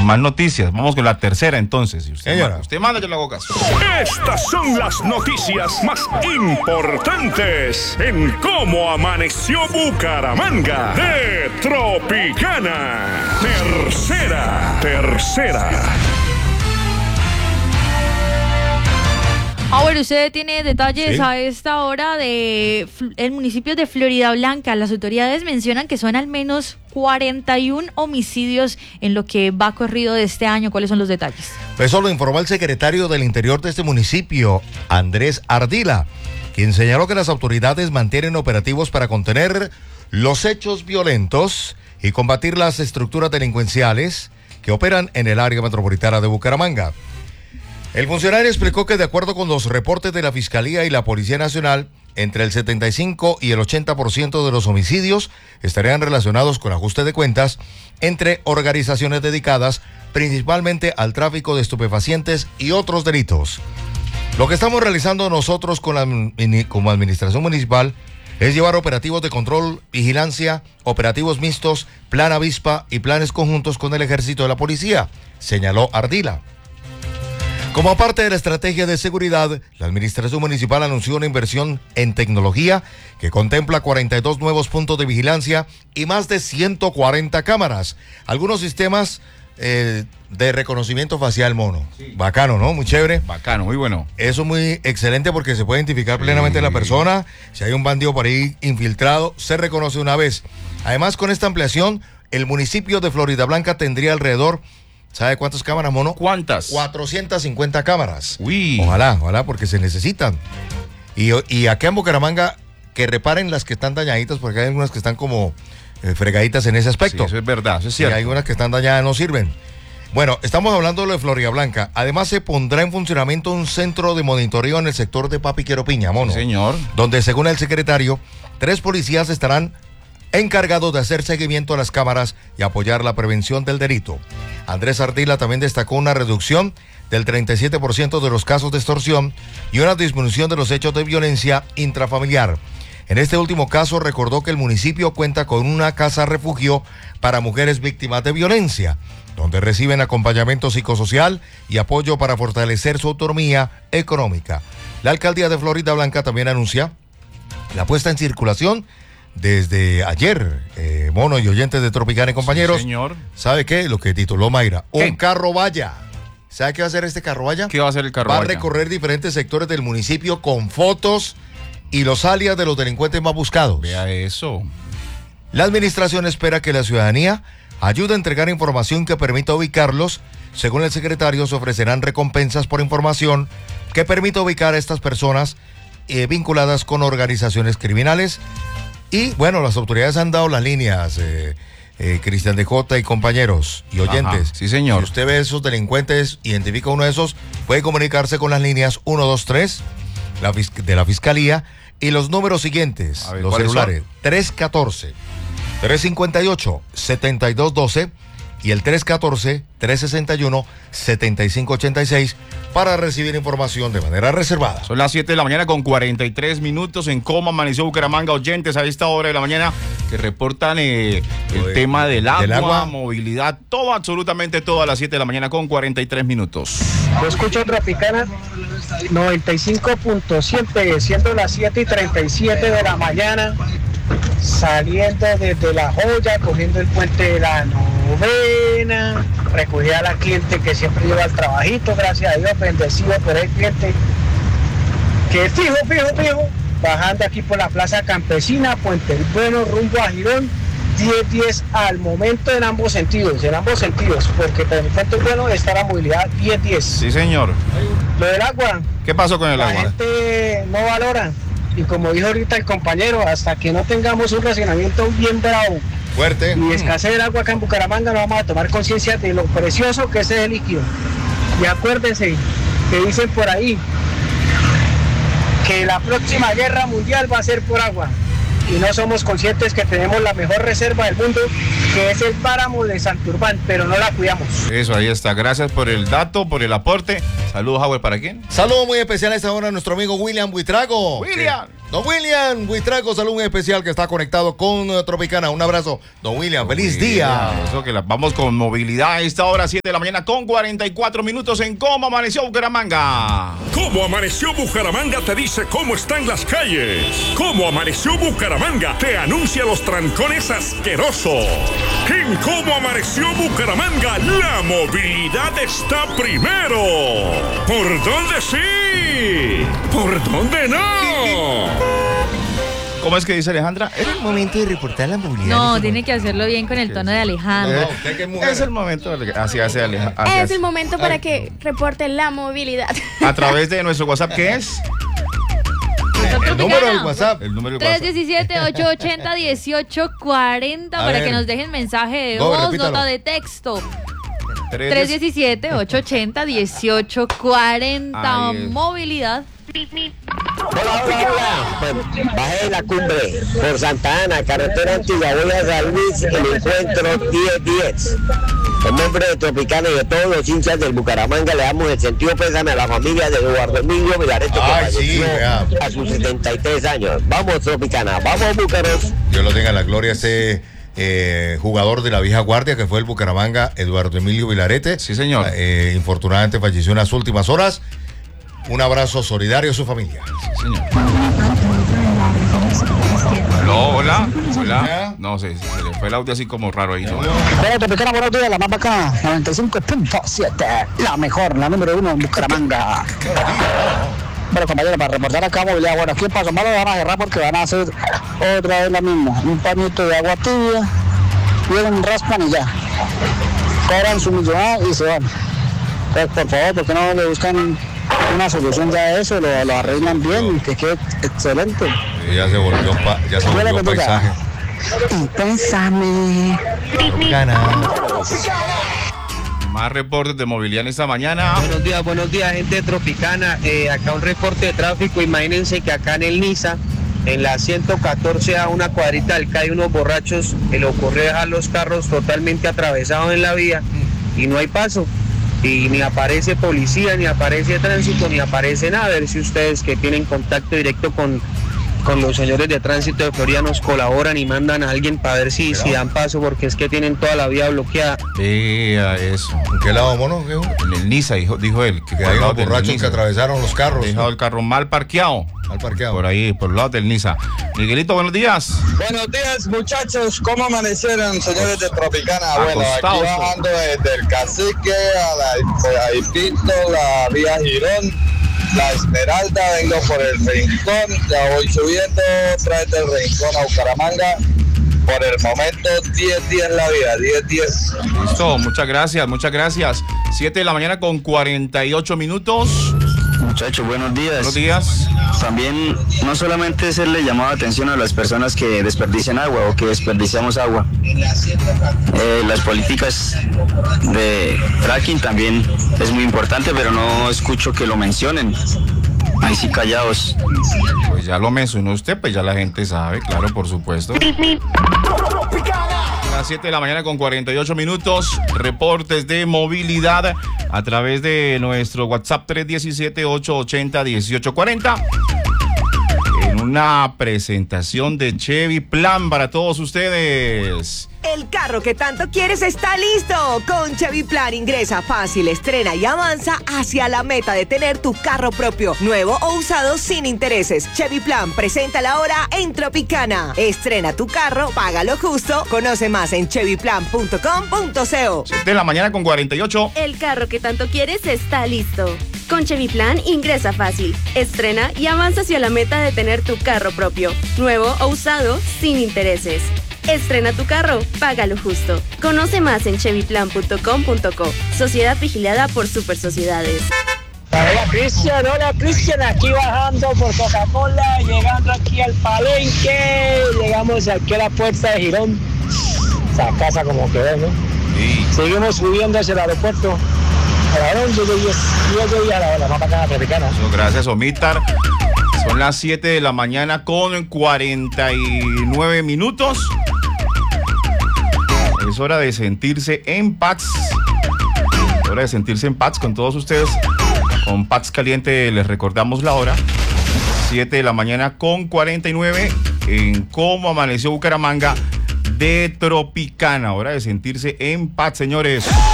Más noticias. Vamos con la tercera entonces. Si usted manda, yo le hago caso. Estas son las noticias más importantes en cómo amaneció Bucaramanga de Tropicana. Tercera. Bueno, usted tiene detalles a esta hora de el municipio de Floridablanca. Las autoridades mencionan que son al menos 41 homicidios en lo que va corrido de este año. ¿Cuáles son los detalles? Eso lo informó el secretario del Interior de este municipio, Andrés Ardila, quien señaló que las autoridades mantienen operativos para contener los hechos violentos y combatir las estructuras delincuenciales que operan en el área metropolitana de Bucaramanga. El funcionario explicó que de acuerdo con los reportes de la Fiscalía y la Policía Nacional, entre el 75 y el 80% de los homicidios estarían relacionados con ajuste de cuentas entre organizaciones dedicadas principalmente al tráfico de estupefacientes y otros delitos. Lo que estamos realizando nosotros como administración municipal es llevar operativos de control, vigilancia, operativos mixtos, plan avispa y planes conjuntos con el ejército de la policía, señaló Ardila. Como parte de la estrategia de seguridad, la administración municipal anunció una inversión en tecnología que contempla 42 nuevos puntos de vigilancia y más de 140 cámaras. Algunos sistemas de reconocimiento facial, mono. Sí. Bacano, ¿no? Muy chévere. Bacano, muy bueno. Eso es muy excelente porque se puede identificar plenamente la persona. Si hay un bandido por ahí infiltrado, se reconoce una vez. Además, con esta ampliación, el municipio de Floridablanca tendría alrededor... ¿Sabe cuántas cámaras, mono? ¿Cuántas? 450 cámaras. Uy. Ojalá, porque se necesitan. Y acá en Bucaramanga, que reparen las que están dañaditas, porque hay algunas que están como fregaditas en ese aspecto. Sí, eso es verdad, eso es cierto. Y hay unas que están dañadas, no sirven. Bueno, estamos hablando de lo de Floridablanca. Además, se pondrá en funcionamiento un centro de monitoreo en el sector de Papiquero Piña, mono. Sí, señor. Donde, según el secretario, 3 policías estarán encargados de hacer seguimiento a las cámaras y apoyar la prevención del delito. Andrés Ardila también destacó una reducción del 37% de los casos de extorsión y una disminución de los hechos de violencia intrafamiliar. En este último caso, recordó que el municipio cuenta con una casa refugio para mujeres víctimas de violencia, donde reciben acompañamiento psicosocial y apoyo para fortalecer su autonomía económica. La alcaldía de Floridablanca también anuncia la puesta en circulación desde ayer, mono y oyentes de Tropicana y compañeros. Sí, señor. ¿Sabe qué? Lo que tituló Mayra. ¿Qué? Un carro vaya. ¿Sabe qué va a hacer este carro vaya? ¿Qué va a hacer el carro vaya? Va a recorrer diferentes sectores del municipio con fotos y los alias de los delincuentes más buscados. Vea eso. La administración espera que la ciudadanía ayude a entregar información que permita ubicarlos. Según el secretario, se ofrecerán recompensas por información que permita ubicar a estas personas vinculadas con organizaciones criminales. Y bueno, las autoridades han dado las líneas, Cristian de Jota y compañeros y oyentes. Ajá, sí, señor. Si usted ve esos delincuentes, identifica uno de esos, puede comunicarse con las líneas 123 de la Fiscalía y los números siguientes, ver, los celulares, 314-358-7212 y el 314-361-7586 para recibir información de manera reservada. Son las 7 de la mañana con 43 minutos en Cómo Amaneció Bucaramanga. Oyentes a esta hora de la mañana que reportan el tema del agua, movilidad, todo, absolutamente todo a las 7 de la mañana con 43 minutos. Yo escucho Tropicana 95.7, siendo las 7:37 de la mañana, saliendo desde La Joya, cogiendo el puente de la Novena, recogí a la cliente que siempre lleva al trabajito, gracias a Dios, bendecido por el cliente que fijo, bajando aquí por la Plaza Campesina, Puente El Bueno, rumbo a Girón, 10-10 al momento en ambos sentidos, porque por el Puente El Bueno está la movilidad 10-10. Sí, señor. Lo del agua. ¿Qué pasó con el agua? La gente no valora. Y como dijo ahorita el compañero, hasta que no tengamos un racionamiento bien bravo, fuerte y escasez del agua acá en Bucaramanga, no vamos a tomar conciencia de lo precioso que es ese líquido. Y acuérdense que dicen por ahí que la próxima guerra mundial va a ser por agua. Y no somos conscientes que tenemos la mejor reserva del mundo, que es el páramo de Santurbán, pero no la cuidamos. Eso, ahí está. Gracias por el dato, por el aporte. Saludos, Howard, ¿para quién? Saludos muy especial a esta hora a nuestro amigo William Buitrago. William. Don William Huitrago, saludo especial que está conectado con Tropicana. Un abrazo, don William. Feliz día. Eso que vamos con movilidad a esta hora, 7 de la mañana con 44 minutos en Cómo Amaneció Bucaramanga. Cómo Amaneció Bucaramanga te dice cómo están las calles. Cómo Amaneció Bucaramanga te anuncia los trancones asquerosos. En Cómo Amaneció Bucaramanga, la movilidad está primero. ¿Por dónde sí? ¿Por dónde no? ¿Cómo es que dice Alejandra? Es el momento de reportar la movilidad. No, tiene que hacerlo bien con el tono de Alejandro. Es el momento, así hace Alejandra. Es el momento para que reporten la movilidad. A través de nuestro WhatsApp, ¿qué es? El número del WhatsApp. El número del WhatsApp. 317-880-1840 para que nos dejen mensaje de voz, repítalo. nota de texto. 317-880-1840. Movilidad. Hola. Pues, bajé de la cumbre por Santa Ana, carretera antigua, voy a San Luis, el encuentro 10-10. En nombre de Tropicana y de todos los hinchas del Bucaramanga, le damos el sentido pésame a la familia de Eduardo Emilio Vilareto, que falleció a sus 73 años. Vamos, Tropicana, vamos, Bucaros. Dios lo tenga en la gloria, jugador de la vieja guardia que fue el Bucaramanga, Eduardo Emilio Vilarete. Sí, señor. Infortunadamente falleció en las últimas horas. Un abrazo solidario a su familia. Sí, señor. Hola. No sé, se le fue el audio así como raro ahí, ¿no? Bueno, Tropicana, buenos días, la más bacana, 95.7, la mejor, la número 1 en Bucaramanga. Bueno, compañero, para reportar acá movilidad, bueno, aquí en Paso Malo van a cerrar porque van a hacer otra vez la misma. Un pañito de agua tibia, vienen, raspan y ya. Cobran su millonada y se van. Entonces, por favor, ¿por qué no le buscan una solución ya a eso? Lo arreglan bien y que quede excelente. Ya se volvió paisaje. Y pensame. Más reportes de movilidad en esta mañana. Buenos días, gente de Tropicana. Acá un reporte de tráfico. Imagínense que acá en el Niza, en la 114 a una cuadrita del CAI, unos borrachos le ocurrió dejar los carros totalmente atravesados en la vía y no hay paso. Y ni aparece policía, ni aparece tránsito, ni aparece nada. A ver si ustedes que tienen contacto directo con los señores de tránsito de Florida nos colaboran y mandan a alguien para ver si dan paso, porque es que tienen toda la vía bloqueada. Vea eso. ¿En qué lado, mono? En el Niza, dijo él. Que hay unos borrachos que atravesaron los carros. Dejado el carro mal parqueado. Por ahí, por el lado del Niza. Miguelito, buenos días. Buenos días, muchachos. ¿Cómo amanecieron, señores de Tropicana? Bueno, aquí bajando desde el Cacique a la Ipito, la vía Girón, la Esmeralda, vengo por el Rincón, ya voy subiendo, trae del Rincón a Bucaramanga. Por el momento, 10-10 la vida, 10-10. Listo, muchas gracias. 7 de la mañana con 48 minutos. Muchachos, buenos días. Buenos días. También no solamente hacerle llamado de atención a las personas que desperdician agua o que desperdiciamos agua. Las políticas de fracking también es muy importante, pero no escucho que lo mencionen. Ahí sí callados. Pues ya lo mencionó usted, pues ya la gente sabe, claro, por supuesto. A las 7 de la mañana con 48 minutos, reportes de movilidad a través de nuestro WhatsApp 317-880-1840. En una presentación de Chevy Plan para todos ustedes. El carro que tanto quieres está listo. Con Chevy Plan ingresa fácil, estrena y avanza hacia la meta de tener tu carro propio, nuevo o usado sin intereses. Chevy Plan, preséntala ahora en Tropicana. Estrena tu carro, págalo justo. Conoce más en chevyplan.com.co. 7 de la mañana con 48. El carro que tanto quieres está listo. Con Chevy Plan ingresa fácil, estrena y avanza hacia la meta de tener tu carro propio, nuevo o usado sin intereses. Estrena tu carro, págalo justo. Conoce más en chevyplan.com.co. Sociedad vigilada por Super Sociedades. Hola Cristian, aquí bajando por Coca-Cola, llegando aquí al Palenque, llegamos aquí a la puerta de Girón, esa casa como que ves, ¿no? Sí. Seguimos subiendo hacia el aeropuerto, ahora yo llegué a la hora, más para acá, Tropicana. Gracias, Omitar. Son las 7 de la mañana con 49 minutos. Es hora de sentirse en paz. Hora de sentirse en paz con todos ustedes. Con Paz Caliente les recordamos la hora. 7 de la mañana con 49 en Cómo Amaneció Bucaramanga de Tropicana. Hora de sentirse en paz, señores.